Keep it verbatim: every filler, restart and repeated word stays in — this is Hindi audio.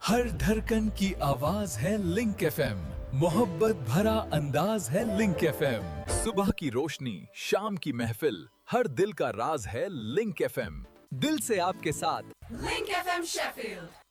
हर धड़कन की आवाज है लिंक एफ एम। मोहब्बत भरा अंदाज है लिंक एफ एम। सुबह की रोशनी, शाम की महफिल, हर दिल का राज है लिंक एफ एम। दिल से आपके साथ लिंक एफ एम शेफील्ड।